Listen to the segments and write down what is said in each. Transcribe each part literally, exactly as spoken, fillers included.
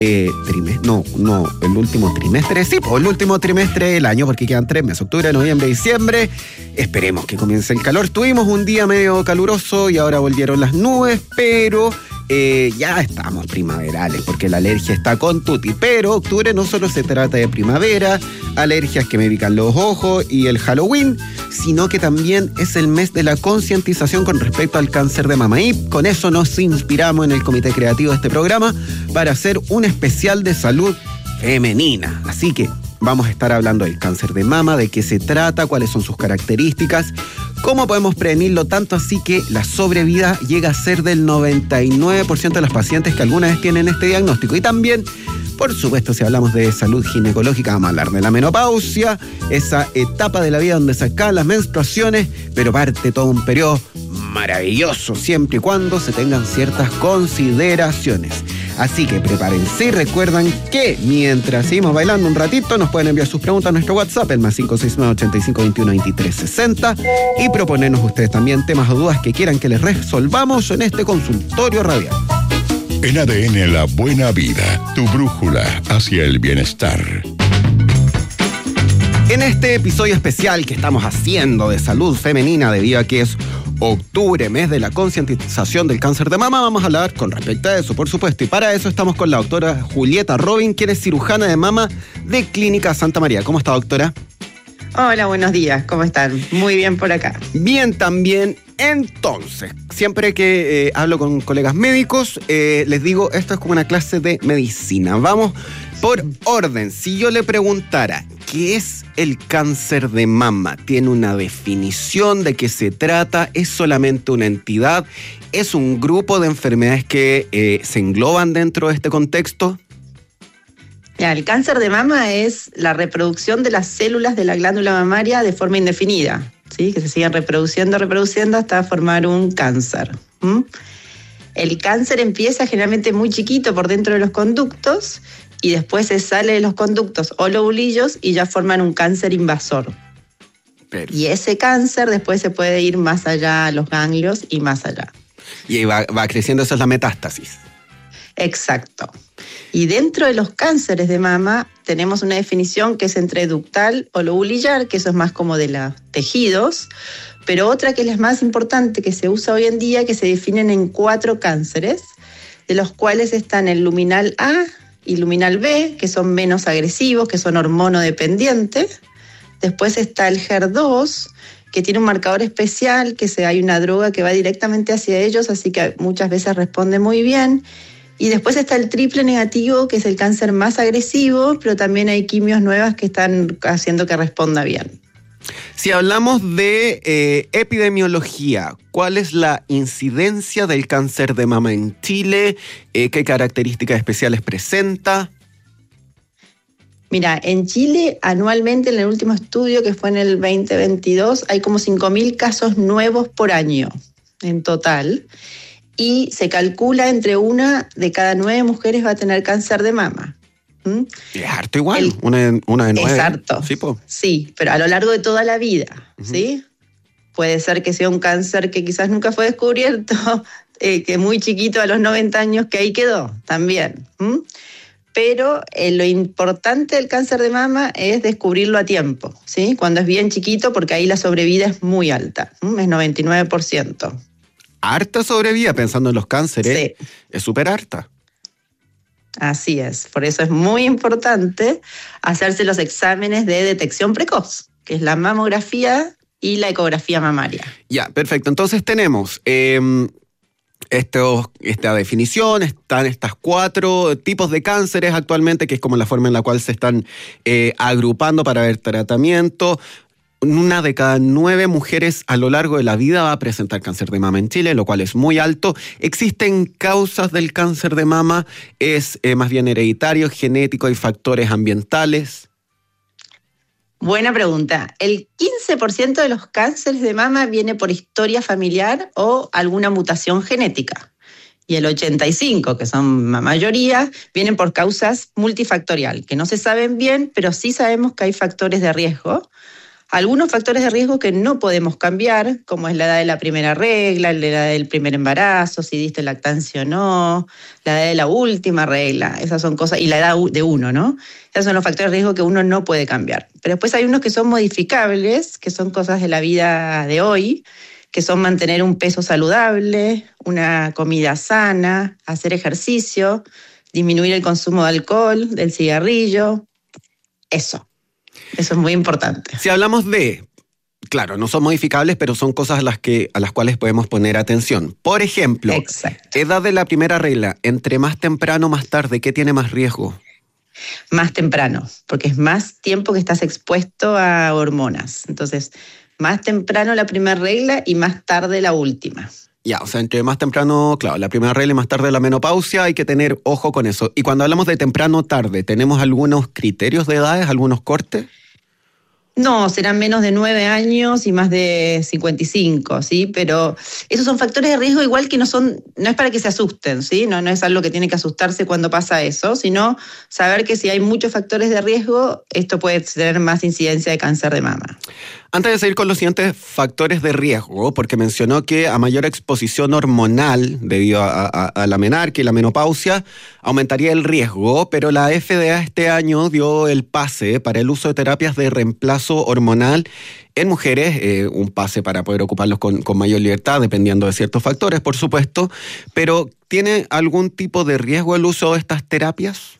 Eh, trimestre, no, no, el último trimestre, sí, pues el último trimestre del año, porque quedan tres meses, octubre, noviembre, diciembre. Esperemos que comience el calor. Tuvimos un día medio caluroso y ahora volvieron las nubes, pero eh, ya estamos primaverales, porque la alergia está con tutti. Pero octubre no solo se trata de primavera, alergias que me pican los ojos y el Halloween, sino que también es el mes de la concientización con respecto al cáncer de mama. Y con eso nos inspiramos en el comité creativo de este programa para hacer un especial de salud femenina. Así que vamos a estar hablando del cáncer de mama, de qué se trata, cuáles son sus características, cómo podemos prevenirlo, tanto así que la sobrevida llega a ser del noventa y nueve por ciento de las pacientes que alguna vez tienen este diagnóstico. Y también, por supuesto, si hablamos de salud ginecológica, vamos a hablar de la menopausia, esa etapa de la vida donde se acaban las menstruaciones, pero parte todo un periodo maravilloso, siempre y cuando se tengan ciertas consideraciones. Así que prepárense y recuerdan que mientras seguimos bailando un ratito, nos pueden enviar sus preguntas a nuestro WhatsApp, el más cinco seis nueve, ochenta y cinco, veintiuno, veintitrés, sesenta, y proponernos ustedes también temas o dudas que quieran que les resolvamos en este consultorio radial. En A D N La Buena Vida, tu brújula hacia el bienestar. En este episodio especial que estamos haciendo de salud femenina, debido a que es octubre, mes de la concientización del cáncer de mama, vamos a hablar con respecto a eso, por supuesto. Y para eso estamos con la doctora Julieta Robin, quien es cirujana de mama de Clínica Santa María. ¿Cómo está, doctora? Hola, buenos días. ¿Cómo están? Muy bien por acá. Bien también. Entonces, siempre que eh, hablo con colegas médicos, eh, les digo, esto es como una clase de medicina. Vamos por orden. Si yo le preguntara, ¿qué es el cáncer de mama? ¿Tiene una definición de qué se trata? ¿Es solamente una entidad? ¿Es un grupo de enfermedades que eh, se engloban dentro de este contexto? Ya, el cáncer de mama es la reproducción de las células de la glándula mamaria de forma indefinida, ¿sí? Que se siguen reproduciendo, reproduciendo hasta formar un cáncer. ¿Mm? El cáncer empieza generalmente muy chiquito por dentro de los conductos y después se sale de los conductos o lobulillos y ya forman un cáncer invasor. Pero... Y ese cáncer después se puede ir más allá a los ganglios y más allá. Y va, va creciendo, eso es la metástasis. Exacto. Y dentro de los cánceres de mama tenemos una definición que es entre ductal o lobulillar, que eso es más como de los tejidos, pero otra que es la más importante que se usa hoy en día, que se definen en cuatro cánceres, de los cuales están el luminal A y luminal B, que son menos agresivos, que son hormonodependientes. Después está el H E R dos, que tiene un marcador especial, que se, hay una droga que va directamente hacia ellos, así que muchas veces responde muy bien. Y después está el triple negativo, que es el cáncer más agresivo, pero también hay quimios nuevas que están haciendo que responda bien. Si hablamos de eh, epidemiología, ¿cuál es la incidencia del cáncer de mama en Chile? Eh, ¿Qué características especiales presenta? Mira, en Chile anualmente, en el último estudio que fue en el veinte veintidós, hay como cinco mil casos nuevos por año en total. Y se calcula entre una de cada nueve mujeres va a tener cáncer de mama. ¿Mm? Es harto igual, el, una, una de nueve. Es harto, sí, po. Sí, pero a lo largo de toda la vida, uh-huh. ¿Sí? Puede ser que sea un cáncer que quizás nunca fue descubierto, eh, que muy chiquito a los noventa años que ahí quedó también. ¿Mm? Pero eh, lo importante del cáncer de mama es descubrirlo a tiempo, ¿sí? Cuando es bien chiquito, porque ahí la sobrevida es muy alta, ¿Mm? Es noventa y nueve por ciento. Harta sobrevida, pensando en los cánceres, sí. Es súper harta. Así es, por eso es muy importante hacerse los exámenes de detección precoz, que es la mamografía y la ecografía mamaria. Ya, perfecto. Entonces tenemos eh, estos, esta definición, están estas cuatro tipos de cánceres actualmente, que es como la forma en la cual se están eh, agrupando para ver tratamiento. Una de cada nueve mujeres a lo largo de la vida va a presentar cáncer de mama en Chile, lo cual es muy alto. ¿Existen causas del cáncer de mama? ¿Es eh, más bien hereditario, genético y factores ambientales? Buena pregunta. El quince por ciento de los cánceres de mama viene por historia familiar o alguna mutación genética. Y el ochenta y cinco por ciento, que son la mayoría, vienen por causas multifactorial, que no se saben bien, pero sí sabemos que hay factores de riesgo. Algunos factores de riesgo que no podemos cambiar, como es la edad de la primera regla, la edad del primer embarazo, si diste lactancia o no, la edad de la última regla, esas son cosas, y la edad de uno, ¿no? Esos son los factores de riesgo que uno no puede cambiar. Pero después hay unos que son modificables, que son cosas de la vida de hoy, que son mantener un peso saludable, una comida sana, hacer ejercicio, disminuir el consumo de alcohol, del cigarrillo, eso. Eso es muy importante. Si hablamos de, claro, no son modificables, pero son cosas a las, que, a las cuales podemos poner atención. Por ejemplo, exacto. Edad de la primera regla, entre más temprano o más tarde, ¿qué tiene más riesgo? Más temprano, porque es más tiempo que estás expuesto a hormonas. Entonces, más temprano la primera regla y más tarde la última. Ya, o sea, entre más temprano, claro, la primera regla y más tarde la menopausia, hay que tener ojo con eso. Y cuando hablamos de temprano o tarde, ¿tenemos algunos criterios de edades, algunos cortes? No, serán menos de nueve años y más de cincuenta y cinco, ¿sí? Pero esos son factores de riesgo igual que no son, no es para que se asusten, ¿sí? No, no es algo que tiene que asustarse cuando pasa eso, sino saber que si hay muchos factores de riesgo, esto puede tener más incidencia de cáncer de mama. Antes de seguir con los siguientes factores de riesgo, porque mencionó que a mayor exposición hormonal debido a, a, a la menarquia y la menopausia, aumentaría el riesgo, pero la F D A este año dio el pase para el uso de terapias de reemplazo hormonal en mujeres, eh, un pase para poder ocuparlos con, con mayor libertad, dependiendo de ciertos factores, por supuesto, pero ¿tiene algún tipo de riesgo el uso de estas terapias?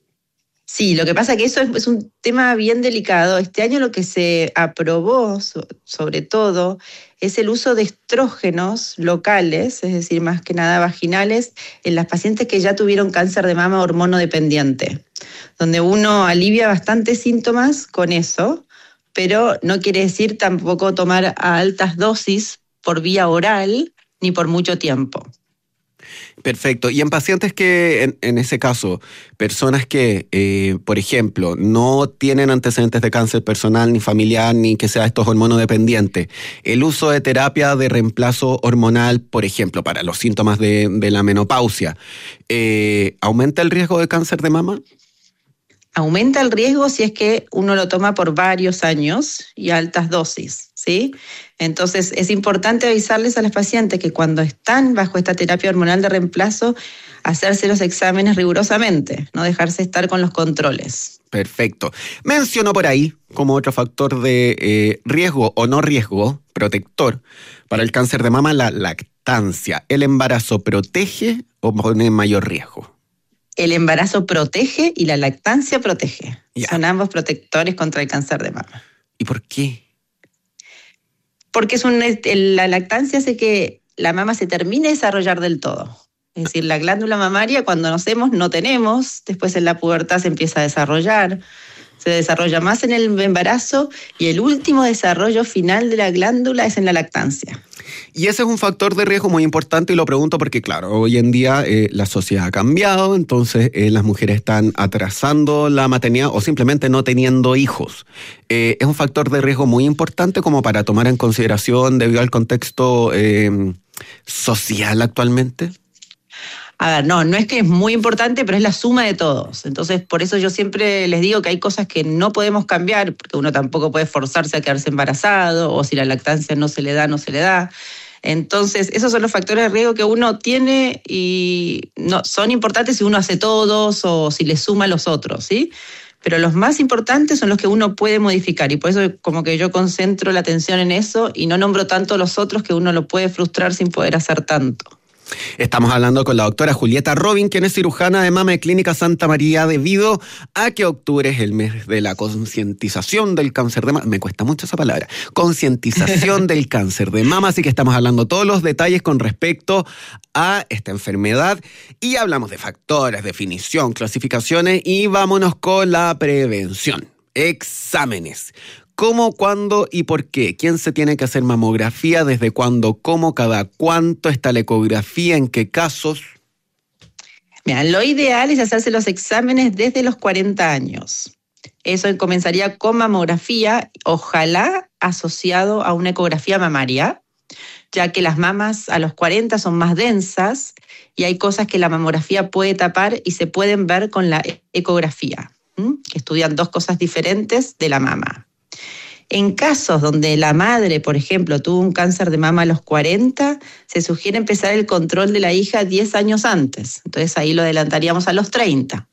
Sí, lo que pasa es que eso es, es un tema bien delicado. Este año lo que se aprobó, so, sobre todo, es el uso de estrógenos locales, es decir, más que nada vaginales, en las pacientes que ya tuvieron cáncer de mama hormonodependiente, donde uno alivia bastantes síntomas con eso, pero no quiere decir tampoco tomar a altas dosis por vía oral ni por mucho tiempo. Perfecto. Y en pacientes que, en, en ese caso, personas que, eh, por ejemplo, no tienen antecedentes de cáncer personal ni familiar, ni que sea estos hormonodependientes, el uso de terapia de reemplazo hormonal, por ejemplo, para los síntomas de, de la menopausia, eh, ¿aumenta el riesgo de cáncer de mama? Aumenta el riesgo si es que uno lo toma por varios años y a altas dosis, ¿sí? Entonces es importante avisarles a las pacientes que cuando están bajo esta terapia hormonal de reemplazo, hacerse los exámenes rigurosamente, no dejarse estar con los controles. Perfecto. Mencionó por ahí como otro factor de eh, riesgo o no riesgo, protector, para el cáncer de mama, la lactancia. ¿El embarazo protege o pone en mayor riesgo? El embarazo protege y la lactancia protege. Ya. Son ambos protectores contra el cáncer de mama. ¿Y por qué? Porque es un, la lactancia hace que la mama se termine de desarrollar del todo. Es decir, la glándula mamaria cuando nacemos no tenemos, después en la pubertad se empieza a desarrollar, se desarrolla más en el embarazo y el último desarrollo final de la glándula es en la lactancia. Y ese es un factor de riesgo muy importante y lo pregunto porque, claro, hoy en día eh, la sociedad ha cambiado, entonces eh, las mujeres están atrasando la maternidad o simplemente no teniendo hijos. Eh, es un factor de riesgo muy importante como para tomar en consideración debido al contexto eh, social actualmente. A ver, no, no es que es muy importante, pero es la suma de todos. Entonces, por eso yo siempre les digo que hay cosas que no podemos cambiar, porque uno tampoco puede forzarse a quedarse embarazado, o si la lactancia no se le da, no se le da. Entonces, esos son los factores de riesgo que uno tiene y no, son importantes si uno hace todos o si le suma a los otros, ¿sí? Pero los más importantes son los que uno puede modificar y por eso como que yo concentro la atención en eso y no nombro tanto a los otros que uno lo puede frustrar sin poder hacer tanto. Estamos hablando con la doctora Julieta Robin, quien es cirujana de mama de Clínica Santa María, debido a que octubre es el mes de la concientización del cáncer de mama. Me cuesta mucho esa palabra. Concientización del cáncer de mama, así que estamos hablando todos los detalles con respecto a esta enfermedad y hablamos de factores, definición, clasificaciones y vámonos con la prevención. Exámenes. ¿Cómo, cuándo y por qué? ¿Quién se tiene que hacer mamografía? ¿Desde cuándo? ¿Cómo? ¿Cada cuánto está la ecografía? ¿En qué casos? Mira, lo ideal es hacerse los exámenes desde los cuarenta años. Eso comenzaría con mamografía, ojalá asociado a una ecografía mamaria, ya que las mamas a los cuarenta son más densas y hay cosas que la mamografía puede tapar y se pueden ver con la ecografía, ¿m? Que estudian dos cosas diferentes de la mama. En casos donde la madre, por ejemplo, tuvo un cáncer de mama a los cuarenta, se sugiere empezar el control de la hija diez años antes. Entonces ahí lo adelantaríamos a los treinta.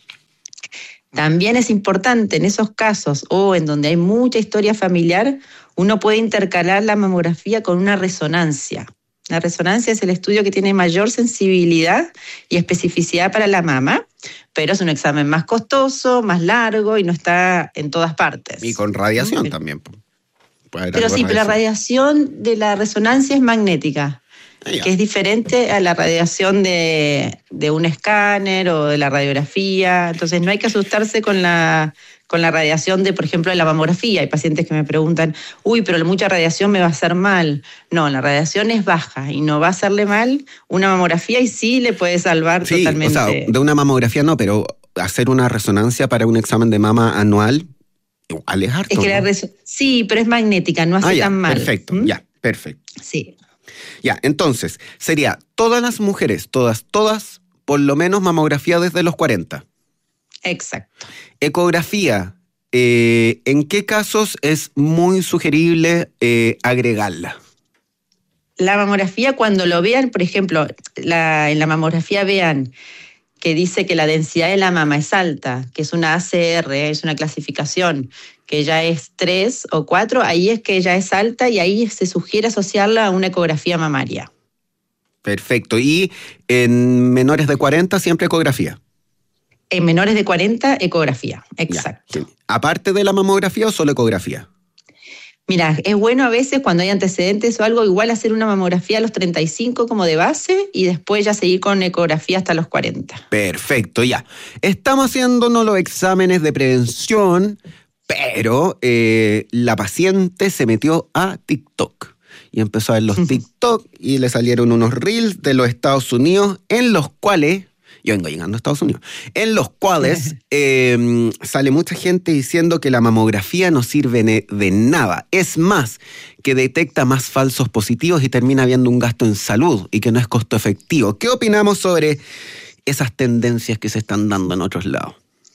También es importante en esos casos o en donde hay mucha historia familiar, uno puede intercalar la mamografía con una resonancia. La resonancia es el estudio que tiene mayor sensibilidad y especificidad para la mama, pero es un examen más costoso, más largo y no está en todas partes. Y con radiación ¿Sí? también. Pero sí, pero la radiación de la resonancia es magnética, ah, que es diferente a la radiación de, de un escáner o de la radiografía. Entonces no hay que asustarse con la, con la radiación de, por ejemplo, de la mamografía. Hay pacientes que me preguntan, uy, pero mucha radiación me va a hacer mal. No, la radiación es baja y no va a hacerle mal una mamografía y sí le puede salvar sí, totalmente. O sea, de una mamografía no, pero hacer una resonancia para un examen de mama anual, igual es harto, es que ¿no? la reso- Sí, pero es magnética, no hace ah, ya, tan mal. Perfecto, ¿Mm? ya, perfecto. Sí. Ya, entonces, sería todas las mujeres, todas, todas, por lo menos mamografía desde los cuarenta. Exacto. Ecografía, eh, ¿en qué casos es muy sugerible eh, agregarla? La mamografía, cuando lo vean, por ejemplo, la, en la mamografía vean que dice que la densidad de la mama es alta, que es una A C R, es una clasificación, que ya es tres o cuatro, ahí es que ya es alta y ahí se sugiere asociarla a una ecografía mamaria. Perfecto. Y en menores de cuarenta, siempre ecografía. En menores de cuarenta, ecografía, exacto. Ya, sí. ¿Aparte de la mamografía o solo ecografía? Mira, es bueno a veces cuando hay antecedentes o algo, igual hacer una mamografía a los treinta y cinco como de base y después ya seguir con ecografía hasta los cuarenta. Perfecto, ya. Estamos haciéndonos los exámenes de prevención, pero eh, la paciente se metió a TikTok y empezó a ver los TikTok y le salieron unos reels de los Estados Unidos en los cuales... Yo vengo llegando a Estados Unidos, en los cuales eh, sale mucha gente diciendo que la mamografía no sirve de nada. Es más, que detecta más falsos positivos y termina habiendo un gasto en salud y que no es costo efectivo. ¿Qué opinamos sobre esas tendencias que se están dando en otros lados?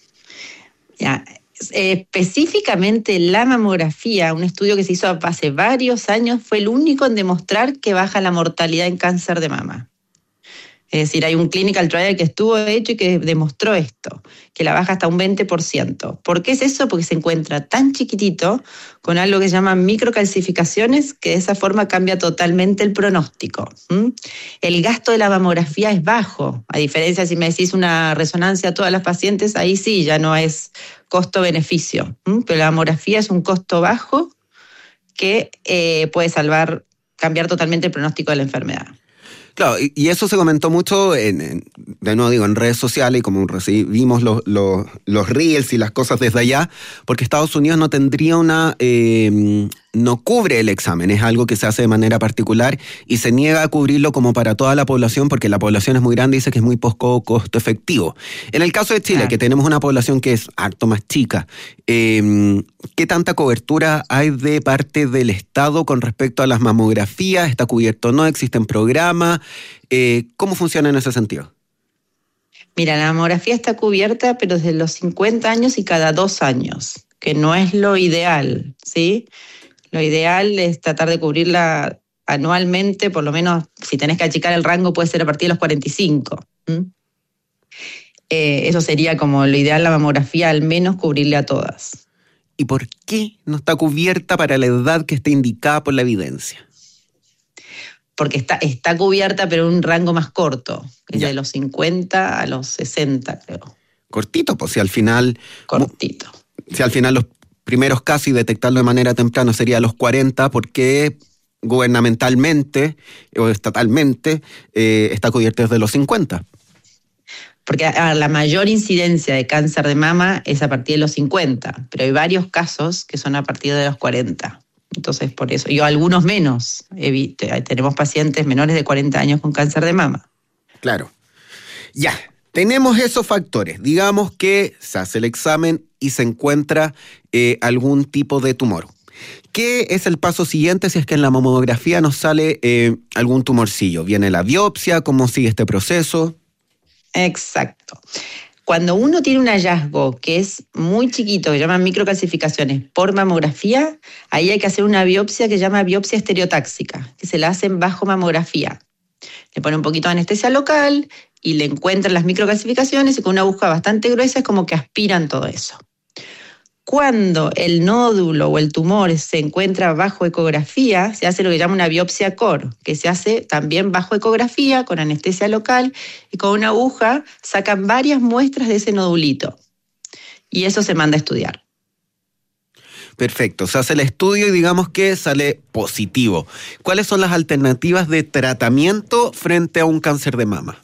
Ya, específicamente la mamografía, un estudio que se hizo hace varios años, fue el único en demostrar que baja la mortalidad en cáncer de mama. Es decir, hay un clinical trial que estuvo hecho y que demostró esto, que la baja hasta un veinte por ciento. ¿Por qué es eso? Porque se encuentra tan chiquitito con algo que se llama microcalcificaciones, que de esa forma cambia totalmente el pronóstico. ¿Mm? El gasto de la mamografía es bajo, a diferencia si me decís una resonancia a todas las pacientes, ahí sí, ya no es costo-beneficio. ¿Mm? Pero la mamografía es un costo bajo que eh, puede salvar, cambiar totalmente el pronóstico de la enfermedad. Claro, y, y eso se comentó mucho, en, en, de nuevo digo, en redes sociales, y como recibimos los, los, los reels y las cosas desde allá, porque Estados Unidos no tendría una... Eh, no cubre el examen, es algo que se hace de manera particular y se niega a cubrirlo como para toda la población porque la población es muy grande y dice que es muy poco costo efectivo. En el caso de Chile, claro, que tenemos una población que es harto más chica, eh, ¿qué tanta cobertura hay de parte del Estado con respecto a las mamografías? ¿Está cubierto o no? ¿Existen programas? Eh, ¿Cómo funciona en ese sentido? Mira, la mamografía está cubierta, pero desde los cincuenta años y cada dos años, que no es lo ideal, ¿sí? Lo ideal es tratar de cubrirla anualmente, por lo menos si tenés que achicar el rango puede ser a partir de los cuarenta y cinco. ¿Mm? Eh, eso sería como lo ideal, la mamografía al menos cubrirle a todas. ¿Y por qué no está cubierta para la edad que está indicada por la evidencia? Porque está, está cubierta pero en un rango más corto, Ya. de los cincuenta a los sesenta, creo. Cortito, pues si al final... Cortito. Si al final los primeros casos y detectarlo de manera temprana sería a los cuarenta, porque gubernamentalmente o estatalmente eh, está cubierto desde los cincuenta. Porque a, la mayor incidencia de cáncer de mama es a partir de los cincuenta, pero hay varios casos que son a partir de los cuarenta. Entonces, por eso, y algunos menos. Evite, tenemos pacientes menores de cuarenta años con cáncer de mama. Claro. Ya, tenemos esos factores. Digamos que se hace el examen y se encuentra eh, algún tipo de tumor. ¿Qué es el paso siguiente si es que en la mamografía nos sale eh, algún tumorcillo? ¿Viene la biopsia? ¿Cómo sigue este proceso? Exacto. Cuando uno tiene un hallazgo que es muy chiquito, que llaman microcalcificaciones por mamografía, ahí hay que hacer una biopsia que se llama biopsia estereotáxica, que se la hacen bajo mamografía. Le ponen un poquito de anestesia local y le encuentran las microcalcificaciones y con una aguja bastante gruesa es como que aspiran todo eso. Cuando el nódulo o el tumor se encuentra bajo ecografía, se hace lo que llama una biopsia core, que se hace también bajo ecografía, con anestesia local, y con una aguja sacan varias muestras de ese nodulito. Y eso se manda a estudiar. Perfecto, se hace el estudio y digamos que sale positivo. ¿Cuáles son las alternativas de tratamiento frente a un cáncer de mama?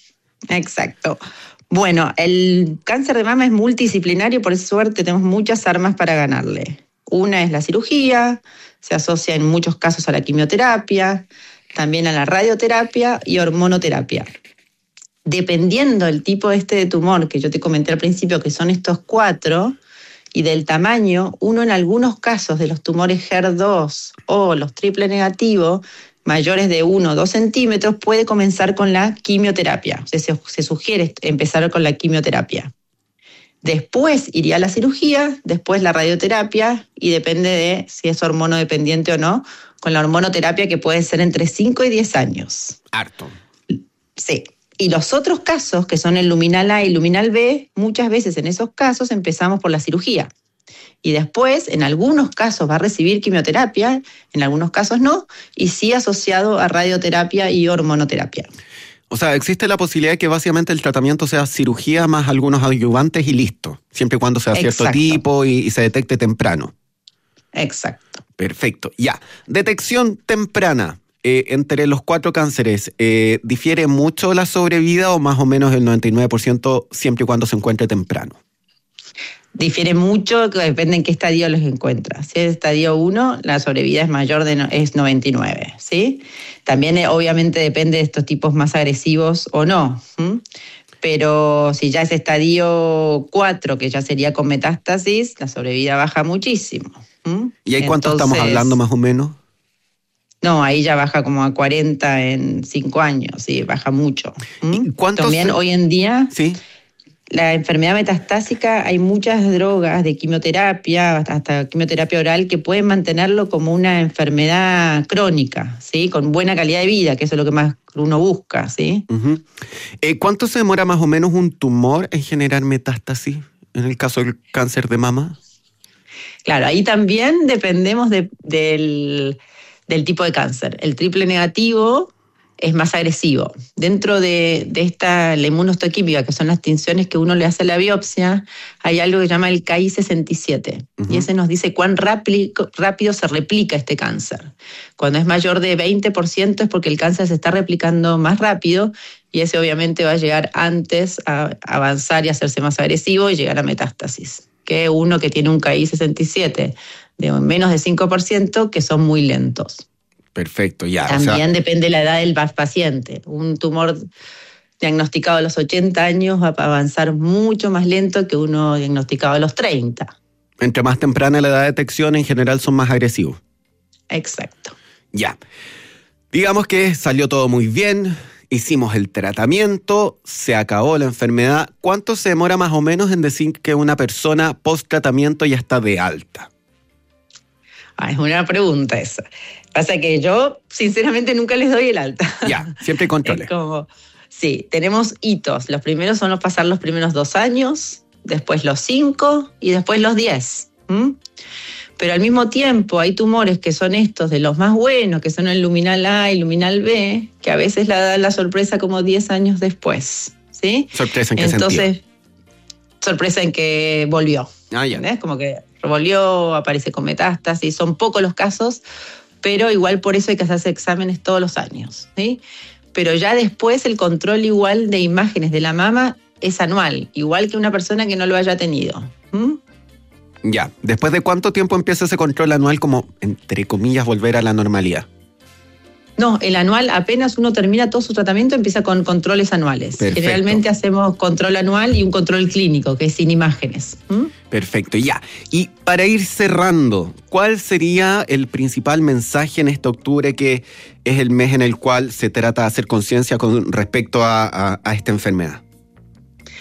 Exacto. Bueno, el cáncer de mama es multidisciplinario, por suerte tenemos muchas armas para ganarle. Una es la cirugía, se asocia en muchos casos a la quimioterapia, también a la radioterapia y hormonoterapia. Dependiendo del tipo este de tumor que yo te comenté al principio, que son estos cuatro, y del tamaño, uno en algunos casos de los tumores H E R dos o los triple negativos, mayores de uno o dos centímetros, puede comenzar con la quimioterapia. O sea, se, se sugiere empezar con la quimioterapia. Después iría a la cirugía, después la radioterapia y depende de si es hormonodependiente o no, con la hormonoterapia que puede ser entre cinco y diez años. Harto. Sí. Y los otros casos, que son el luminal A y luminal B, muchas veces en esos casos empezamos por la cirugía. Y después, en algunos casos va a recibir quimioterapia, en algunos casos no, y sí asociado a radioterapia y hormonoterapia. O sea, existe la posibilidad de que básicamente el tratamiento sea cirugía más algunos adyuvantes y listo, siempre y cuando sea cierto Exacto. tipo y, y se detecte temprano. Exacto. Perfecto. Ya, detección temprana eh, entre los cuatro cánceres. Eh, ¿Difiere mucho la sobrevida o más o menos el noventa y nueve por ciento siempre y cuando se encuentre temprano? Difiere mucho, depende en qué estadio los encuentras. Si es estadio uno, la sobrevida es mayor, de no, es noventa y nueve, ¿sí? También eh, obviamente depende de estos tipos más agresivos o no. ¿m? Pero si ya es estadio cuatro, que ya sería con metástasis, la sobrevida baja muchísimo. ¿m? ¿Y ahí cuánto Entonces, estamos hablando más o menos? No, ahí ya baja como a cuarenta en cinco años, sí, baja mucho. ¿m? ¿Y cuántos También se... hoy en día... Sí. La enfermedad metastásica, hay muchas drogas de quimioterapia, hasta quimioterapia oral, que pueden mantenerlo como una enfermedad crónica, ¿sí? Con buena calidad de vida, que eso es lo que más uno busca, ¿sí? Uh-huh. Eh, ¿Cuánto se demora más o menos un tumor en generar metástasis en el caso del cáncer de mama? Claro, ahí también dependemos de, del, del tipo de cáncer. El triple negativo es más agresivo. Dentro de, de esta la inmunohistoquímica, que son las tinciones que uno le hace a la biopsia, hay algo que se llama el K I sesenta y siete. Uh-huh. Y ese nos dice cuán rápido, rápido se replica este cáncer. Cuando es mayor de veinte por ciento es porque el cáncer se está replicando más rápido y ese obviamente va a llegar antes a avanzar y hacerse más agresivo y llegar a metástasis. Que uno que tiene un K I sesenta y siete de menos de cinco por ciento, que son muy lentos. Perfecto, ya. También o sea, depende de la edad del paciente. Un tumor diagnosticado a los ochenta años va a avanzar mucho más lento que uno diagnosticado a los treinta. Entre más temprana la edad de detección, en general son más agresivos. Exacto. Ya. Digamos que salió todo muy bien, hicimos el tratamiento, se acabó la enfermedad. ¿Cuánto se demora más o menos en decir que una persona post-tratamiento ya está de alta? Ah, es una pregunta esa. Pasa que yo, sinceramente, nunca les doy el alta. Ya, siempre hay controles. Es como, sí, tenemos hitos. Los primeros son los pasar los primeros dos años, después los cinco y después los diez. ¿Mm? Pero al mismo tiempo hay tumores que son estos de los más buenos, que son el luminal A y luminal B, que a veces la dan la sorpresa como diez años después. ¿Sí? ¿Sorpresa en qué Entonces, sentido? Sorpresa en que volvió. Ah, ya. ¿Entendés? Como que volvió, aparece con metástasis, son pocos los casos, pero igual por eso hay que hacerse exámenes todos los años, ¿sí? Pero ya después el control igual de imágenes de la mama es anual, igual que una persona que no lo haya tenido. ¿Mm? Ya, ¿después de cuánto tiempo empieza ese control anual como, entre comillas, volver a la normalidad? No, el anual, apenas uno termina todo su tratamiento, empieza con controles anuales. Perfecto. Generalmente hacemos control anual y un control clínico, que es sin imágenes. ¿Mm? Perfecto, ya. Y para ir cerrando, ¿cuál sería el principal mensaje en este octubre, que es el mes en el cual se trata de hacer conciencia con respecto a, a, a esta enfermedad?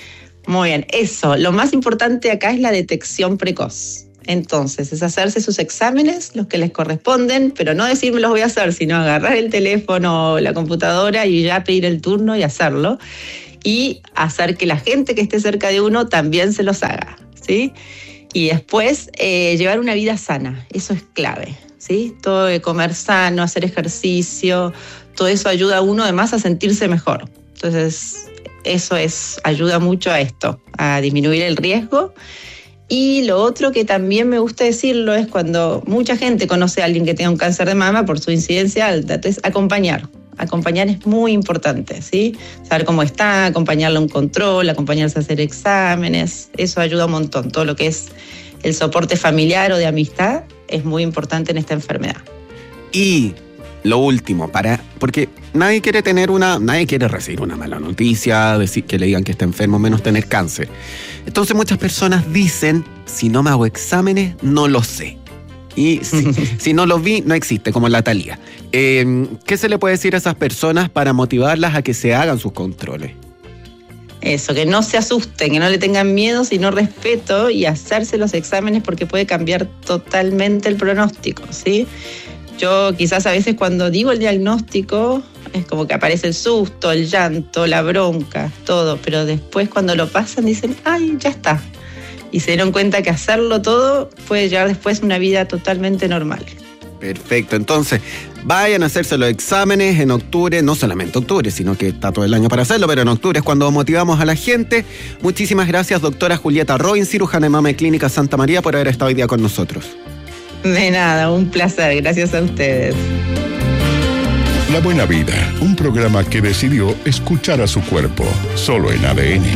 Muy bien, eso. Lo más importante acá es la detección precoz. Entonces, es hacerse sus exámenes, los que les corresponden, pero no decir me los voy a hacer, sino agarrar el teléfono o la computadora y ya pedir el turno y hacerlo. Y hacer que la gente que esté cerca de uno también se los haga, ¿sí? Y después, eh, llevar una vida sana. Eso es clave, ¿sí? Todo de comer sano, hacer ejercicio, todo eso ayuda a uno además a sentirse mejor. Entonces, eso es, ayuda mucho a esto, a disminuir el riesgo. Y lo otro que también me gusta decirlo es cuando mucha gente conoce a alguien que tenga un cáncer de mama por su incidencia alta, entonces acompañar. Acompañar es muy importante, ¿sí? Saber cómo está, acompañarle a un control, acompañarse a hacer exámenes, eso ayuda un montón. Todo lo que es el soporte familiar o de amistad es muy importante en esta enfermedad. Y lo último, para porque nadie quiere tener una, nadie quiere recibir una mala noticia, decir que le digan que está enfermo, menos tener cáncer. Entonces muchas personas dicen, si no me hago exámenes, no lo sé. Y si, si no los vi, no existe, como la Thalía. Eh, ¿Qué se le puede decir a esas personas para motivarlas a que se hagan sus controles? Eso, que no se asusten, que no le tengan miedo, sino respeto y hacerse los exámenes porque puede cambiar totalmente el pronóstico, ¿sí? Yo quizás a veces cuando digo el diagnóstico es como que aparece el susto, el llanto, la bronca, todo, pero después cuando lo pasan dicen, ay, ya está. Y se dieron cuenta que hacerlo todo puede llevar después una vida totalmente normal. Perfecto, entonces vayan a hacerse los exámenes en octubre, no solamente octubre, sino que está todo el año para hacerlo, pero en octubre es cuando motivamos a la gente. Muchísimas gracias, doctora Julieta Roin, cirujana de mama de Clínica Santa María, por haber estado hoy día con nosotros. De nada, un placer, gracias a ustedes. La Buena Vida, un programa que decidió escuchar a su cuerpo, solo en A D N.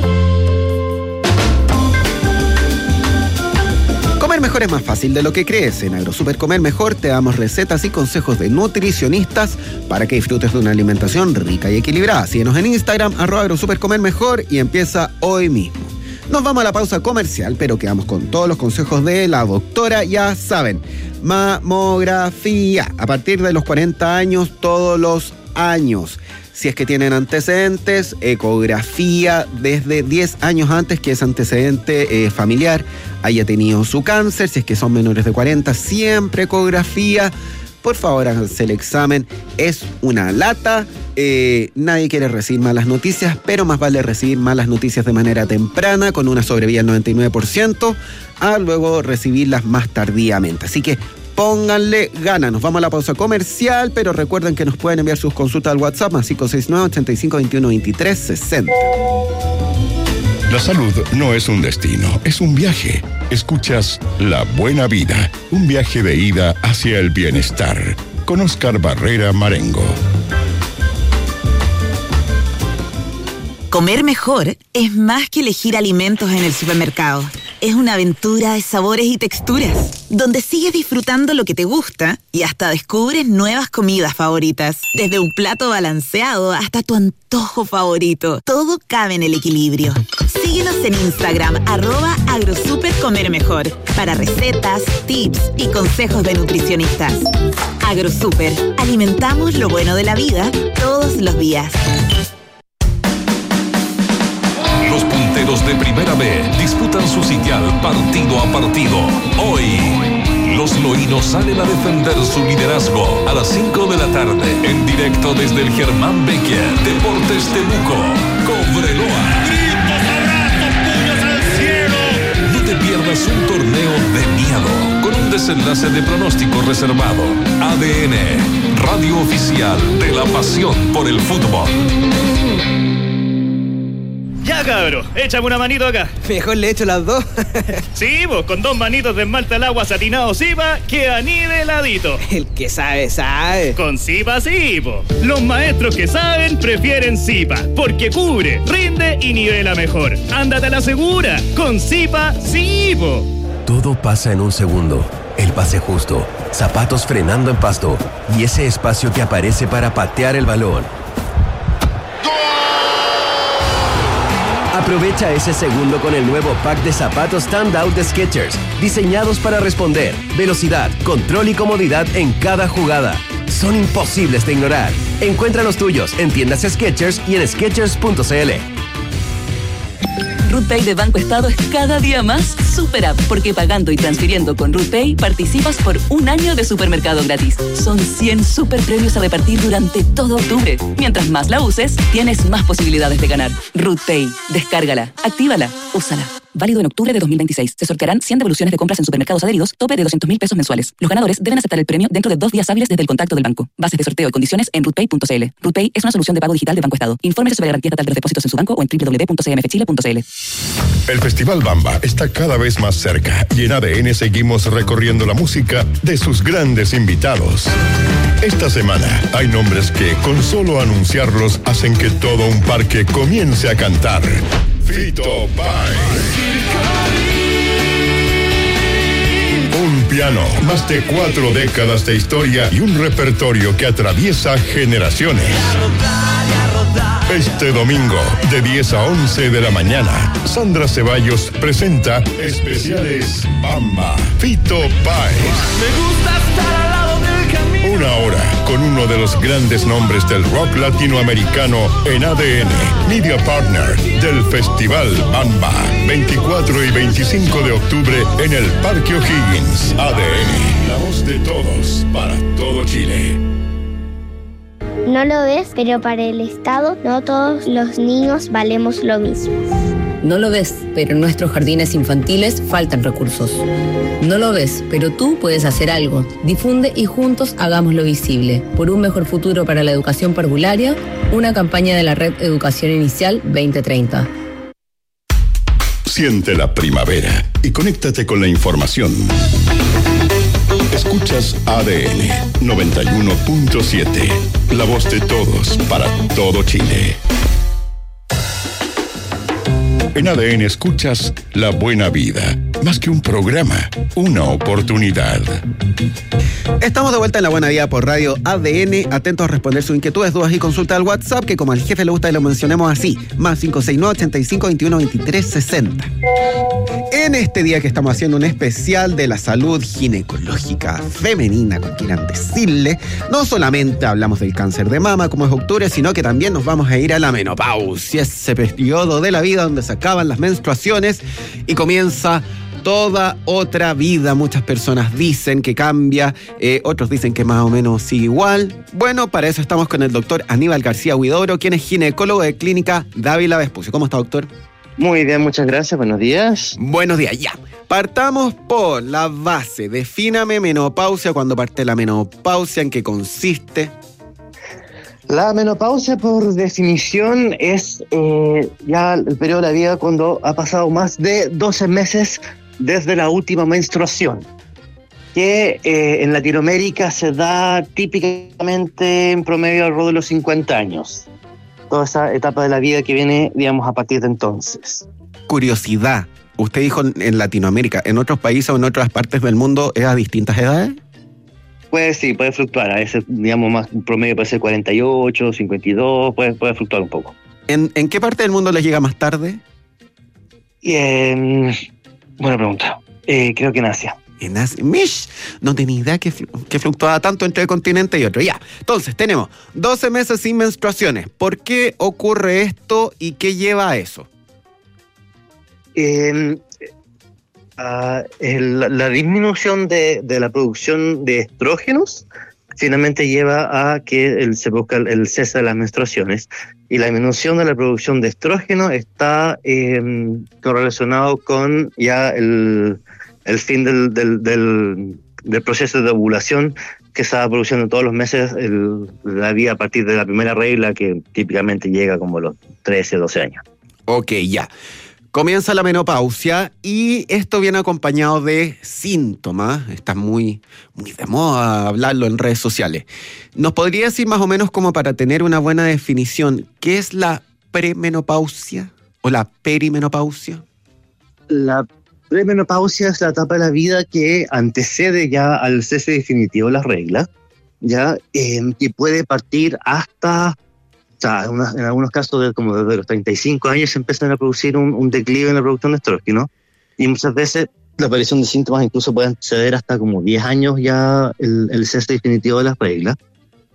Comer mejor es más fácil de lo que crees. En AgroSuper Comer Mejor te damos recetas y consejos de nutricionistas para que disfrutes de una alimentación rica y equilibrada. Síguenos en Instagram, arroba AgroSuper Comer Mejor, y empieza hoy mismo. Nos vamos a la pausa comercial, pero quedamos con todos los consejos de la doctora. Ya saben, mamografía a partir de los cuarenta años, todos los años. Si es que tienen antecedentes, ecografía desde diez años antes que ese antecedente eh, familiar haya tenido su cáncer. Si es que son menores de cuarenta, siempre ecografía. Por favor, háganse el examen. Es una lata. Eh, nadie quiere recibir malas noticias, pero más vale recibir malas noticias de manera temprana, con una sobrevida del noventa y nueve por ciento, a luego recibirlas más tardíamente. Así que pónganle ganas. Nos vamos a la pausa comercial, pero recuerden que nos pueden enviar sus consultas al WhatsApp más cinco seis nueve, ochenta y cinco, veintiuno, veintitrés, sesenta. La salud no es un destino, es un viaje. Escuchas La Buena Vida, un viaje de ida hacia el bienestar, con Oscar Barrera Marengo. Comer mejor es más que elegir alimentos en el supermercado. Es una aventura de sabores y texturas, donde sigues disfrutando lo que te gusta y hasta descubres nuevas comidas favoritas. Desde un plato balanceado hasta tu antojo favorito, todo cabe en el equilibrio. Síguenos en Instagram, arroba AgroSuperComerMejor, para recetas, tips y consejos de nutricionistas. AgroSuper, alimentamos lo bueno de la vida todos los días. Los punteros de Primera B disputan su sitial partido a partido. Hoy, los loínos salen a defender su liderazgo a las cinco de la tarde, en directo desde el Germán Becker, Deportes Temuco, Cobreloa. ¡Gritos, abrazos, puños al cielo! No te pierdas un torneo de miedo, con un desenlace de pronóstico reservado. A D N, radio oficial de la pasión por el fútbol. Ya, cabro, échame una manito acá. Mejor le echo las dos. Sí, vos, con dos manitos de esmalte al agua satinado Zipa, queda niveladito. El que sabe, sabe. Con Zipa sí, po. Los maestros que saben prefieren Zipa, porque cubre, rinde y nivela mejor. Ándate a la segura, con Zipa sí, po. Todo pasa en un segundo. El pase justo, zapatos frenando en pasto y ese espacio que aparece para patear el balón. Aprovecha ese segundo con el nuevo pack de zapatos Standout de Skechers, diseñados para responder, velocidad, control y comodidad en cada jugada. Son imposibles de ignorar. Encuentra los tuyos en tiendas Skechers y en skechers punto c l. RootPay de Banco Estado es cada día más super app, porque pagando y transfiriendo con RootPay participas por un año de supermercado gratis. Son cien super premios a repartir durante todo octubre. Mientras más la uses, tienes más posibilidades de ganar. RootPay. Descárgala, actívala, úsala. Válido en octubre de dos mil veintiséis. Se sortearán cien devoluciones de compras en supermercados adheridos, tope de doscientos mil pesos mensuales. Los ganadores deben aceptar el premio dentro de dos días hábiles desde el contacto del banco. Bases de sorteo y condiciones en rootpay punto c l. RootPay es una solución de pago digital de Banco Estado. Infórmese sobre la garantía estatal de los depósitos en su banco o en doble u doble u doble u punto c m f chile punto c l. El Festival Bamba está cada vez más cerca y en A D N seguimos recorriendo la música de sus grandes invitados. Esta semana hay nombres que con solo anunciarlos hacen que todo un parque comience a cantar. Fito Páez. Un piano, más de cuatro décadas de historia y un repertorio que atraviesa generaciones. Este domingo, de diez a once de la mañana, Sandra Ceballos presenta Especiales Bamba, Fito Páez. Me gusta estar al lado del camino. Una hora con uno de los grandes nombres del rock latinoamericano en A D N, Media Partner del Festival Bamba, veinticuatro y veinticinco de octubre en el Parque O'Higgins. A D N, la voz de todos para todo Chile. No lo ves, pero para el Estado no todos los niños valemos lo mismo. No lo ves, pero en nuestros jardines infantiles faltan recursos. No lo ves, pero tú puedes hacer algo. Difunde y juntos hagámoslo visible. Por un mejor futuro para la educación parvularia, una campaña de la Red Educación Inicial veinte treinta. Siente la primavera y conéctate con la información. Escuchas A D N noventa y uno punto siete, la voz de todos para todo Chile. En A D N escuchas La Buena Vida, más que un programa, una oportunidad. Estamos de vuelta en La Buena Vida por Radio A D N, atentos a responder sus inquietudes, dudas y consultas al WhatsApp, que como al jefe le gusta que lo mencionemos así, más cinco seis nueve, ochenta y cinco, veintiuno, veintitrés, sesenta. En este día que estamos haciendo un especial de la salud ginecológica femenina, como quieran decirle, no solamente hablamos del cáncer de mama, como es octubre, sino que también nos vamos a ir a la menopausia, ese periodo de la vida donde se acaban las menstruaciones y comienza toda otra vida. Muchas personas dicen que cambia, eh, otros dicen que más o menos sigue igual. Bueno, para eso estamos con el doctor Aníbal García Huidobro, quien es ginecólogo de Clínica Dávila Vespucio. ¿Cómo está, doctor? Muy bien, muchas gracias. Buenos días. Buenos días, ya. Partamos por la base. Defíname menopausia, cuando parte la menopausia, en qué consiste. La menopausia, por definición, es eh, ya el periodo de la vida cuando ha pasado más de doce meses desde la última menstruación, que eh, en Latinoamérica se da típicamente en promedio alrededor de los cincuenta años. Toda esa etapa de la vida que viene, digamos, a partir de entonces. Curiosidad, usted dijo en Latinoamérica, ¿en otros países o en otras partes del mundo es a distintas edades? Pues sí, puede fluctuar, a veces, digamos, más promedio puede ser cuarenta y ocho, cincuenta y dos, puede, puede fluctuar un poco. ¿En, ¿En qué parte del mundo les llega más tarde? Eh, buena pregunta, eh, creo que en Asia. En Asia, Mish, no tenía idea que, que fluctuaba tanto entre un continente y otro. Ya, entonces tenemos doce meses sin menstruaciones. ¿Por qué ocurre esto y qué lleva a eso? Eh, uh, el, la disminución de, de la producción de estrógenos finalmente lleva a que el, se busca el, el cese de las menstruaciones. Y la disminución de la producción de estrógeno está eh, correlacionado con ya el... el fin del, del, del, del proceso de ovulación que se va produciendo todos los meses, el, la vida a partir de la primera regla, que típicamente llega como a los trece, doce años. Ok, ya. Comienza la menopausia y esto viene acompañado de síntomas. Está muy, muy de moda hablarlo en redes sociales. ¿Nos podría decir más o menos, como para tener una buena definición, qué es la premenopausia o la perimenopausia? La premenopausia es la etapa de la vida que antecede ya al cese definitivo de las reglas, ya eh, que puede partir hasta, o sea, en, una, en algunos casos de, como desde los treinta y cinco años se empiezan a producir un, un declive en la producción de estrógeno, y muchas veces la aparición de síntomas incluso puede anteceder hasta como diez años ya el, el cese definitivo de las reglas.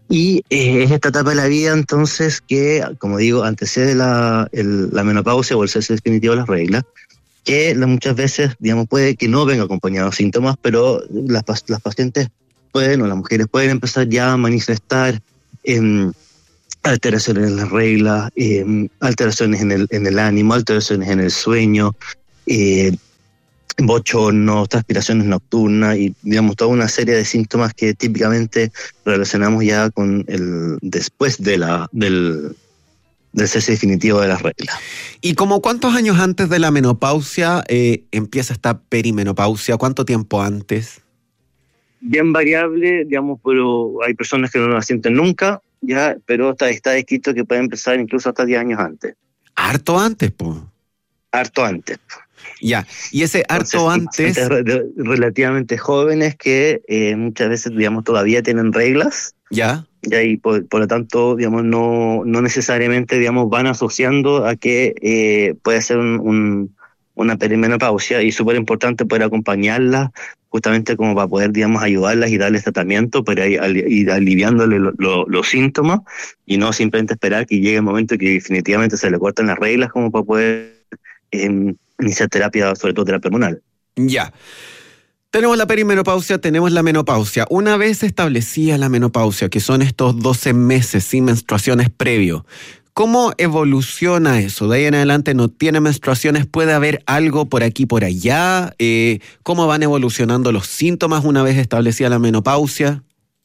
Y eh, es esta etapa de la vida entonces que, como digo, antecede la, el, la menopausia o el cese definitivo de las reglas, que la, muchas veces, digamos, puede que no venga acompañado de síntomas, pero las, las pacientes pueden, o las mujeres pueden empezar ya a manifestar eh, alteraciones en las reglas, eh, alteraciones en el, en el ánimo, alteraciones en el sueño, eh, bochornos, transpiraciones nocturnas y, digamos, toda una serie de síntomas que típicamente relacionamos ya con el después de la del, del cese definitivo de las reglas. ¿Y como cuántos años antes de la menopausia eh, empieza esta perimenopausia? ¿Cuánto tiempo antes? Bien variable, digamos, pero hay personas que no la sienten nunca, ya, pero está, está escrito que puede empezar incluso hasta diez años antes. ¿Harto antes, pues? Harto antes. Ya, y ese harto Entonces, antes... Re, relativamente jóvenes que eh, muchas veces, digamos, todavía tienen reglas. Ya. Ya, y por, por lo tanto, digamos, no, no necesariamente, digamos, van asociando a que eh, puede ser un, un, una perimenopausia, y súper importante poder acompañarlas justamente como para poder, digamos, ayudarlas y darles tratamiento para ir, ir aliviándole lo, lo, los síntomas, y no simplemente esperar que llegue el momento que definitivamente se le corten las reglas como para poder eh, iniciar terapia, sobre todo terapia hormonal. Ya. Tenemos la perimenopausia, tenemos la menopausia. Una vez establecida la menopausia, que son estos doce meses sin menstruaciones previo, ¿cómo evoluciona eso? De ahí en adelante no tiene menstruaciones, ¿puede haber algo por aquí, por allá? Eh, ¿Cómo van evolucionando los síntomas una vez establecida la menopausia?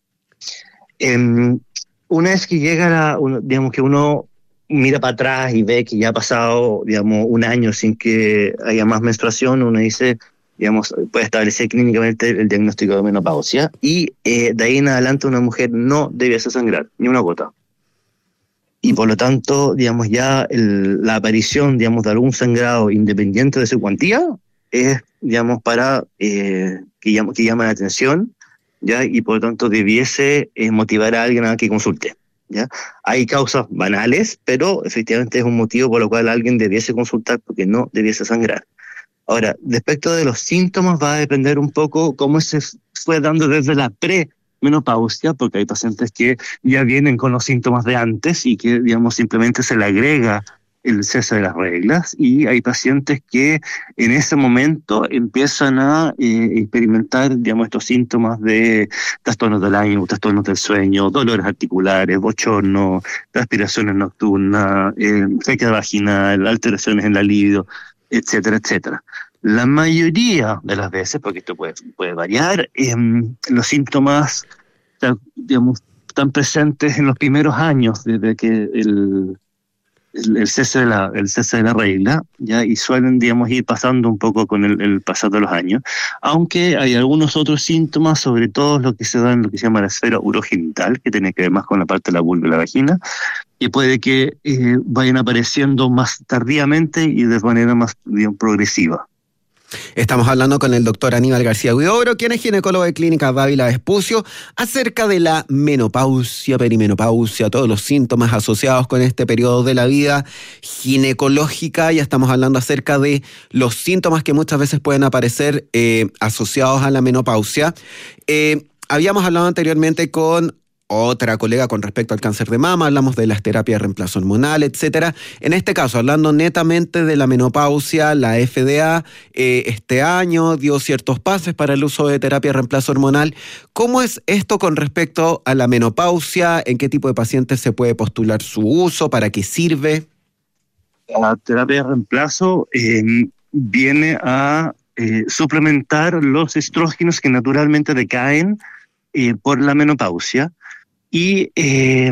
Eh, una vez que llega, la, uno, digamos que uno mira para atrás y ve que ya ha pasado, digamos, un año sin que haya más menstruación, uno dice, digamos, puede establecer clínicamente el diagnóstico de menopausia, y eh, de ahí en adelante una mujer no debiese sangrar, ni una gota. Y por lo tanto, digamos, ya el, la aparición, digamos, de algún sangrado independiente de su cuantía es, digamos, para eh, que, llama, que llama la atención, ¿ya? Y por lo tanto debiese eh, motivar a alguien a que consulte, ¿ya? Hay causas banales, pero efectivamente es un motivo por lo cual alguien debiese consultar, porque no debiese sangrar. Ahora, respecto de los síntomas, va a depender un poco cómo se fue dando desde la pre menopausia, porque hay pacientes que ya vienen con los síntomas de antes y que, digamos, simplemente se le agrega el cese de las reglas, y hay pacientes que en ese momento empiezan a eh, experimentar, digamos, estos síntomas de trastornos del ánimo, trastornos del sueño, dolores articulares, bochorno, transpiraciones nocturnas, eh, sequedad vaginal, alteraciones en la libido, etcétera, etcétera. La mayoría de las veces, porque esto puede, puede variar, eh, los síntomas, digamos, están presentes en los primeros años desde que el, el, el, cese, de la, el cese de la regla, ¿ya? Y suelen, digamos, ir pasando un poco con el, el pasar de los años, aunque hay algunos otros síntomas, sobre todo lo que se da en lo que se llama la esfera urogenital, que tiene que ver más con la parte de la vulva y la vagina, y puede que eh, vayan apareciendo más tardíamente y de manera más, digamos, progresiva. Estamos hablando con el doctor Aníbal García Huidobro, quien es ginecólogo de Clínica Dávila Vespucio, acerca de la menopausia, perimenopausia, todos los síntomas asociados con este periodo de la vida ginecológica. Ya estamos hablando acerca de los síntomas que muchas veces pueden aparecer eh, asociados a la menopausia. Eh, habíamos hablado anteriormente con otra colega con respecto al cáncer de mama, hablamos de las terapias de reemplazo hormonal, etcétera. En este caso, hablando netamente de la menopausia, la F D A eh, este año dio ciertos pases para el uso de terapia de reemplazo hormonal. ¿Cómo es esto con respecto a la menopausia? ¿En qué tipo de pacientes se puede postular su uso? ¿Para qué sirve? La terapia de reemplazo eh, viene a eh, suplementar los estrógenos que naturalmente decaen eh, por la menopausia, y eh,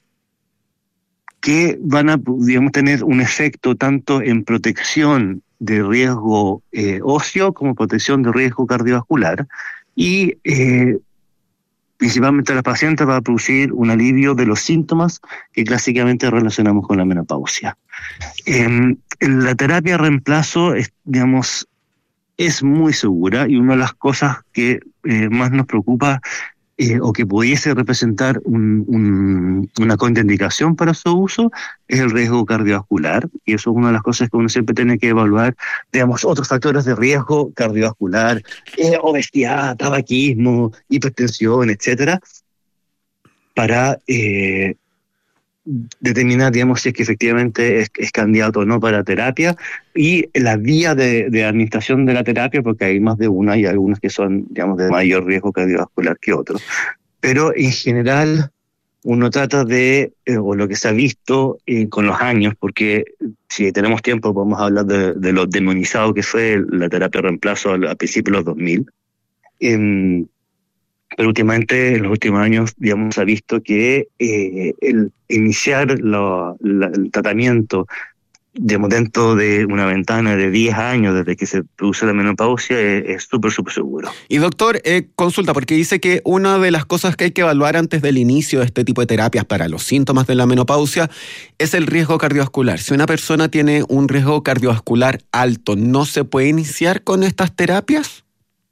que van a, digamos, tener un efecto tanto en protección de riesgo eh, óseo como protección de riesgo cardiovascular, y eh, principalmente a las pacientes va a producir un alivio de los síntomas que clásicamente relacionamos con la menopausia. Eh, la terapia de reemplazo es, digamos, es muy segura, y una de las cosas que eh, más nos preocupa Eh, o que pudiese representar un, un, una contraindicación para su uso es el riesgo cardiovascular, y eso es una de las cosas que uno siempre tiene que evaluar, digamos, otros factores de riesgo cardiovascular, eh, obesidad, tabaquismo, hipertensión, etcétera. para eh, determinar, digamos, si es que efectivamente es, es candidato o no para terapia, y la vía de, de administración de la terapia, porque hay más de una y algunos que son, digamos, de mayor riesgo cardiovascular que otros. Pero en general uno trata de, eh, o lo que se ha visto eh, con los años, porque si tenemos tiempo podemos hablar de, de lo demonizado que fue la terapia de reemplazo al, al principio de los dos mil. Eh, pero últimamente, en los últimos años, digamos, se ha visto que eh, el iniciar lo, la, el tratamiento, digamos, dentro de una ventana de diez años desde que se produce la menopausia es súper, súper seguro. Y doctor, eh, consulta, porque dice que una de las cosas que hay que evaluar antes del inicio de este tipo de terapias para los síntomas de la menopausia es el riesgo cardiovascular. Si una persona tiene un riesgo cardiovascular alto, ¿no se puede iniciar con estas terapias?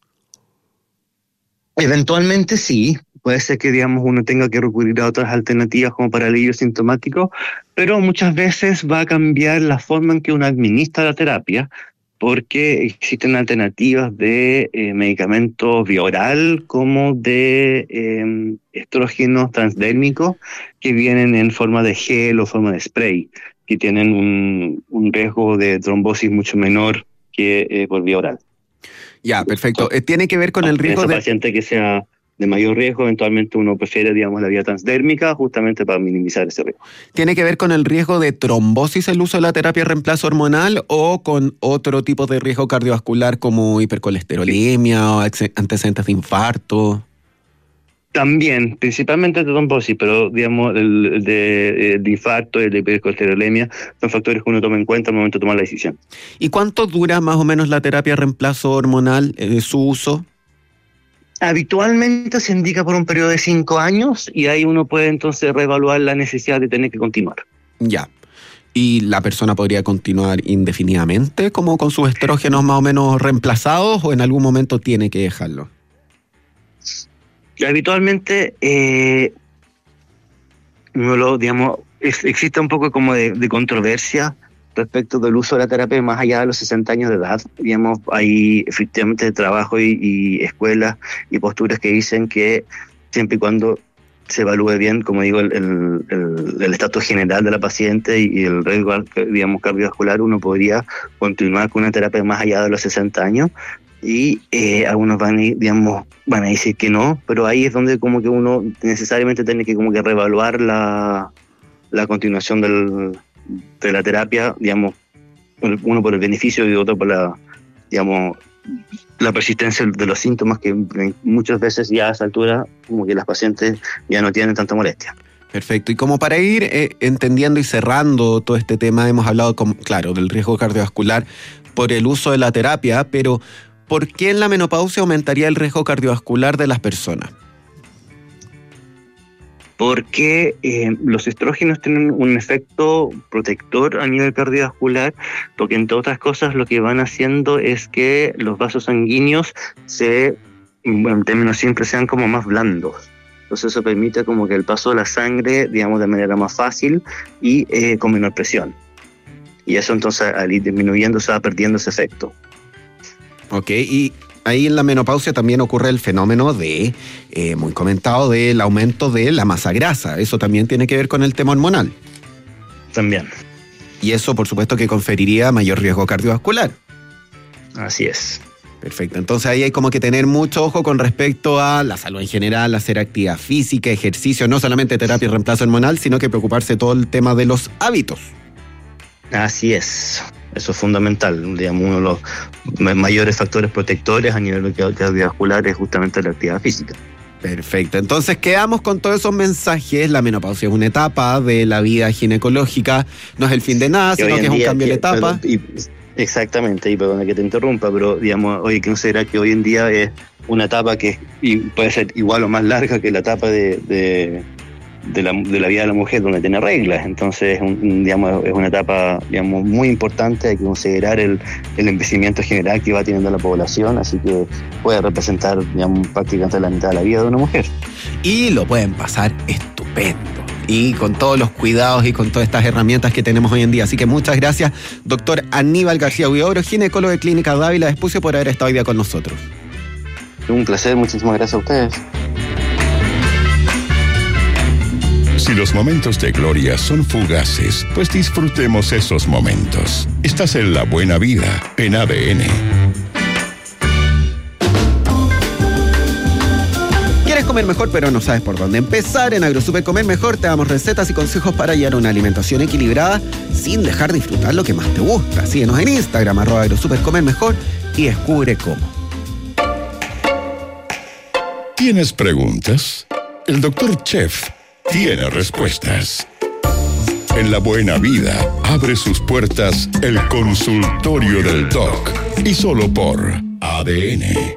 Eventualmente sí, puede ser que, digamos, uno tenga que recurrir a otras alternativas como para alivio sintomático, pero muchas veces va a cambiar la forma en que uno administra la terapia, porque existen alternativas de eh, medicamentos vía oral como de eh, estrógenos transdérmicos que vienen en forma de gel o forma de spray, que tienen un, un riesgo de trombosis mucho menor que eh, por vía oral. Ya, perfecto. Eh, ¿Tiene que ver con el riesgo de...? de paciente que sea de mayor riesgo, eventualmente uno prefiere, digamos, la vía transdérmica justamente para minimizar ese riesgo. ¿Tiene que ver con el riesgo de trombosis el uso de la terapia de reemplazo hormonal o con otro tipo de riesgo cardiovascular como hipercolesterolemia o antecedentes de infarto? También, principalmente de trombosis, pero digamos el de, el de infarto y el de hipercolesterolemia son factores que uno toma en cuenta al momento de tomar la decisión. ¿Y cuánto dura más o menos la terapia de reemplazo hormonal de eh, su uso? Habitualmente se indica por un periodo de cinco años y ahí uno puede entonces reevaluar la necesidad de tener que continuar. Ya. ¿Y la persona podría continuar indefinidamente como con sus estrógenos más o menos reemplazados o en algún momento tiene que dejarlo? Habitualmente, eh, uno lo, digamos, es, existe un poco como de, de controversia respecto del uso de la terapia más allá de los sesenta años de edad. Digamos, hay efectivamente trabajo y, y escuelas y posturas que dicen que siempre y cuando se evalúe bien, como digo, el, el, el, el estatus general de la paciente y, y el riesgo, digamos, cardiovascular, uno podría continuar con una terapia más allá de los sesenta años. Y eh, algunos van a, digamos, van a decir que no, pero ahí es donde como que uno necesariamente tiene que como que reevaluar la, la continuación del, de la terapia, digamos, uno por el beneficio y otro por la, digamos, la persistencia de los síntomas que muchas veces ya a esa altura como que las pacientes ya no tienen tanta molestia. Perfecto. Y como para ir eh, entendiendo y cerrando todo este tema, hemos hablado, con, claro, del riesgo cardiovascular por el uso de la terapia, pero ¿por qué en la menopausia aumentaría el riesgo cardiovascular de las personas? Porque eh, los estrógenos tienen un efecto protector a nivel cardiovascular, porque entre otras cosas lo que van haciendo es que los vasos sanguíneos se, en términos simples, sean como más blandos. Entonces eso permite como que el paso de la sangre, digamos, de manera más fácil y eh, con menor presión. Y eso entonces al ir disminuyendo se va perdiendo ese efecto. Ok, y ahí en la menopausia también ocurre el fenómeno de, eh, muy comentado, del aumento de la masa grasa. Eso también tiene que ver con el tema hormonal. También. Y eso, por supuesto, que conferiría mayor riesgo cardiovascular. Así es. Perfecto, entonces ahí hay como que tener mucho ojo con respecto a la salud en general, hacer actividad física, ejercicio, no solamente terapia y reemplazo hormonal, sino que preocuparse todo el tema de los hábitos. Así es. Eso es fundamental, digamos, uno de los mayores factores protectores a nivel cardiovascular es justamente la actividad física. Perfecto, entonces quedamos con todos esos mensajes. La menopausia es una etapa de la vida ginecológica, no es el fin de nada, sino que es un cambio de etapa. Pero, y, exactamente, y perdona que te interrumpa, pero digamos, oye, que considera que hoy en día es una etapa que y puede ser igual o más larga que la etapa de... de De la, de la vida de la mujer donde tiene reglas, entonces un, digamos, es una etapa, digamos, muy importante. Hay que considerar el, el envejecimiento general que va teniendo la población, así que puede representar, digamos, prácticamente la mitad de la vida de una mujer. Y lo pueden pasar estupendo, y con todos los cuidados y con todas estas herramientas que tenemos hoy en día. Así que muchas gracias, doctor Aníbal García Huidobro, ginecólogo de Clínica Dávila Vespucio, por haber estado hoy día con nosotros. Un placer, muchísimas gracias a ustedes. Si los momentos de gloria son fugaces, pues disfrutemos esos momentos. Estás en La Buena Vida, en A D N. ¿Quieres comer mejor pero no sabes por dónde empezar? En AgroSuper Comer Mejor te damos recetas y consejos para llevar una alimentación equilibrada sin dejar de disfrutar lo que más te gusta. Síguenos en Instagram, arroba AgroSuper Comer Mejor, y descubre cómo. ¿Tienes preguntas? El doctor Chef tiene respuestas. En La Buena Vida abre sus puertas el consultorio del Doc, y solo por A D N.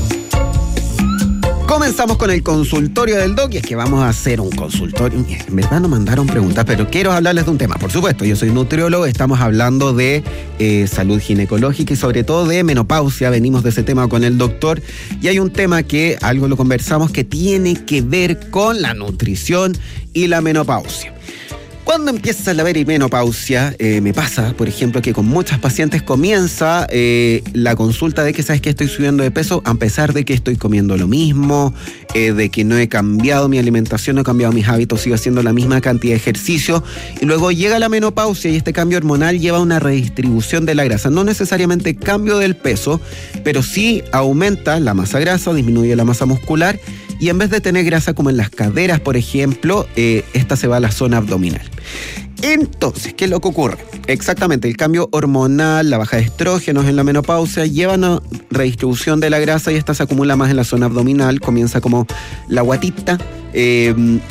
Comenzamos con el consultorio del Doc, y es que vamos a hacer un consultorio. En verdad no mandaron preguntas, pero quiero hablarles de un tema. Por supuesto, yo soy nutriólogo, estamos hablando de eh, salud ginecológica y sobre todo de menopausia. Venimos de ese tema con el doctor, y hay un tema que algo lo conversamos que tiene que ver con la nutrición y la menopausia. Cuando empieza la perimenopausia, eh, me pasa, por ejemplo, que con muchas pacientes comienza eh, la consulta de que, ¿sabes qué? Estoy subiendo de peso a pesar de que estoy comiendo lo mismo, eh, de que no he cambiado mi alimentación, no he cambiado mis hábitos, sigo haciendo la misma cantidad de ejercicio. Y luego llega la menopausia y este cambio hormonal lleva a una redistribución de la grasa. No necesariamente cambio del peso, pero sí aumenta la masa grasa, disminuye la masa muscular. Y en vez de tener grasa como en las caderas, por ejemplo, eh, esta se va a la zona abdominal. Entonces, ¿qué es lo que ocurre? Exactamente, el cambio hormonal, la baja de estrógenos en la menopausia llevan a redistribución de la grasa y esta se acumula más en la zona abdominal, comienza como la guatita, eh,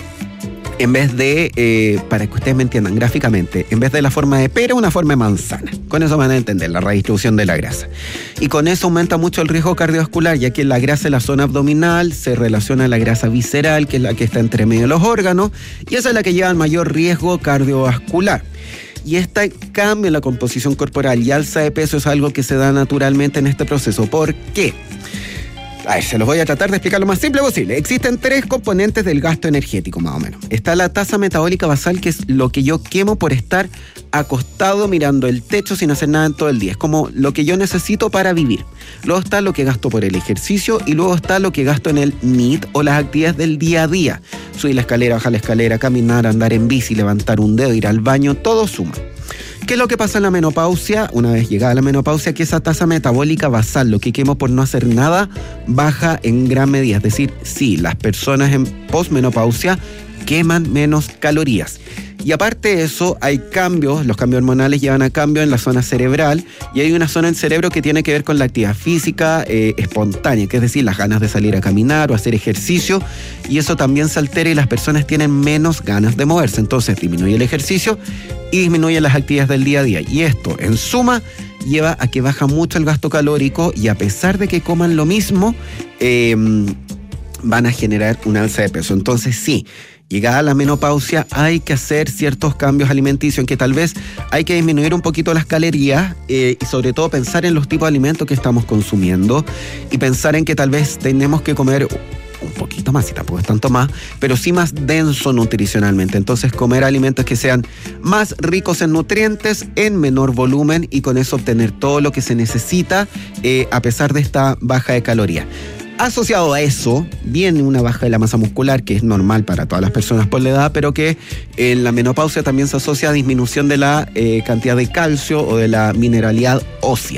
en vez de, eh, para que ustedes me entiendan gráficamente, en vez de la forma de pera, una forma de manzana. Con eso van a entender la redistribución de la grasa. Y con eso aumenta mucho el riesgo cardiovascular, ya que la grasa en la zona abdominal se relaciona a la grasa visceral, que es la que está entre medio de los órganos, y esa es la que lleva al mayor riesgo cardiovascular. Y este cambio en la composición corporal y alza de peso es algo que se da naturalmente en este proceso. ¿Por qué? A ver, se los voy a tratar de explicar lo más simple posible. Existen tres componentes del gasto energético, más o menos. Está la tasa metabólica basal, que es lo que yo quemo por estar acostado mirando el techo sin hacer nada en todo el día. Es como lo que yo necesito para vivir. Luego está lo que gasto por el ejercicio y luego está lo que gasto en el N I T o las actividades del día a día. Subir la escalera, bajar la escalera, caminar, andar en bici, levantar un dedo, ir al baño, todo suma. ¿Qué es lo que pasa en la menopausia? Una vez llegada la menopausia, que esa tasa metabólica basal, lo que quemo por no hacer nada, baja en gran medida. Es decir, sí, las personas en posmenopausia queman menos calorías. Y aparte de eso, hay cambios, los cambios hormonales llevan a cambios en la zona cerebral y hay una zona en el cerebro que tiene que ver con la actividad física eh, espontánea, que es decir, las ganas de salir a caminar o hacer ejercicio, y eso también se altera y las personas tienen menos ganas de moverse. Entonces disminuye el ejercicio y disminuye las actividades del día a día. Y esto, en suma, lleva a que baja mucho el gasto calórico y a pesar de que coman lo mismo, eh, van a generar un alza de peso. Entonces sí, llegada a la menopausia hay que hacer ciertos cambios alimenticios en que tal vez hay que disminuir un poquito las calorías eh, y sobre todo pensar en los tipos de alimentos que estamos consumiendo y pensar en que tal vez tenemos que comer un poquito más, y tampoco es tanto más, pero sí más denso nutricionalmente. Entonces comer alimentos que sean más ricos en nutrientes, en menor volumen y con eso obtener todo lo que se necesita eh, a pesar de esta baja de calorías. Asociado a eso viene una baja de la masa muscular, que es normal para todas las personas por la edad, pero que en la menopausia también se asocia a disminución de la eh, cantidad de calcio o de la mineralidad ósea.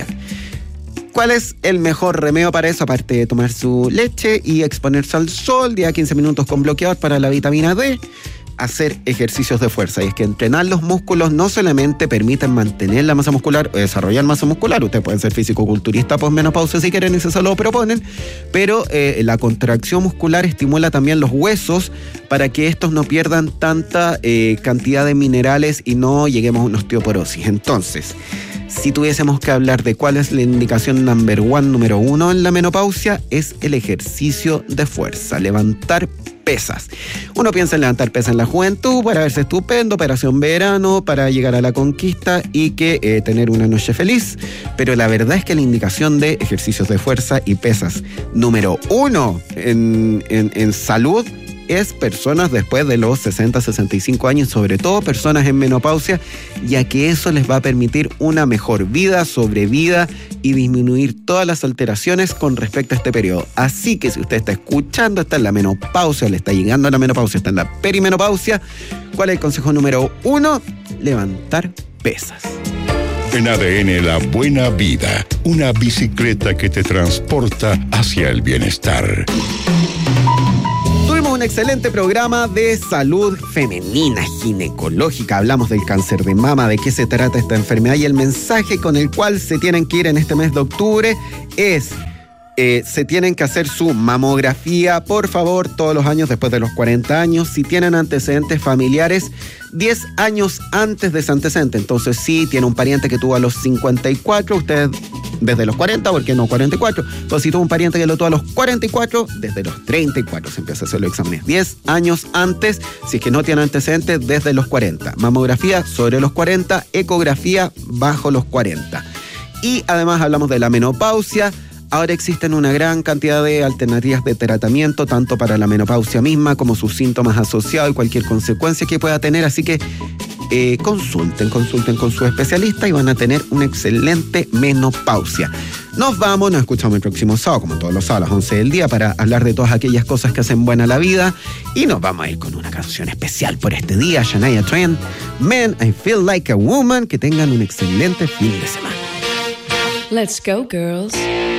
¿Cuál es el mejor remedio para eso? Aparte de tomar su leche y exponerse al sol, día quince minutos con bloqueador para la vitamina D, hacer ejercicios de fuerza. Y es que entrenar los músculos no solamente permiten mantener la masa muscular o desarrollar masa muscular, ustedes pueden ser físico-culturista posmenopausia si quieren y se lo proponen, pero eh, la contracción muscular estimula también los huesos para que estos no pierdan tanta eh, cantidad de minerales y no lleguemos a una osteoporosis. Entonces, si tuviésemos que hablar de cuál es la indicación number one, número uno en la menopausia, es el ejercicio de fuerza, levantar pesas. Uno piensa en levantar pesas en la juventud para verse estupendo, operación verano, para llegar a la conquista y que eh, tener una noche feliz, pero la verdad es que la indicación de ejercicios de fuerza y pesas número uno en, en, en salud es personas después de los sesenta, sesenta y cinco años, sobre todo personas en menopausia, ya que eso les va a permitir una mejor vida, sobrevida y disminuir todas las alteraciones con respecto a este periodo. Así que si usted está escuchando, está en la menopausia, le está llegando a la menopausia, está en la perimenopausia, ¿cuál es el consejo número uno? Levantar pesas. En A D N La Buena Vida, una bicicleta que te transporta hacia el bienestar. Tuvimos un excelente programa de salud femenina, ginecológica. Hablamos del cáncer de mama, de qué se trata esta enfermedad, y el mensaje con el cual se tienen que ir en este mes de octubre es... Eh, se tienen que hacer su mamografía, por favor, todos los años después de los cuarenta años. Si tienen antecedentes familiares, diez años antes de ese antecedente. Entonces, si tiene un pariente que tuvo a los cincuenta y cuatro, usted desde los cuarenta, ¿por qué no cuarenta y cuatro? Entonces, si tuvo un pariente que lo tuvo a los cuarenta y cuatro, desde los treinta y cuatro se empieza a hacer los exámenes. diez años antes, si es que no tiene antecedentes, desde los cuarenta. Mamografía sobre los cuarenta, ecografía bajo los cuarenta. Y además hablamos de la menopausia. Ahora existen una gran cantidad de alternativas de tratamiento, tanto para la menopausia misma como sus síntomas asociados y cualquier consecuencia que pueda tener. Así que eh, consulten, consulten con su especialista y van a tener una excelente menopausia. Nos vamos, nos escuchamos el próximo sábado, como todos los sábados a las once del día, para hablar de todas aquellas cosas que hacen buena la vida. Y nos vamos a ir con una canción especial por este día, Shania Twain, Man, I Feel Like a Woman. Que tengan un excelente fin de semana. Let's go, girls.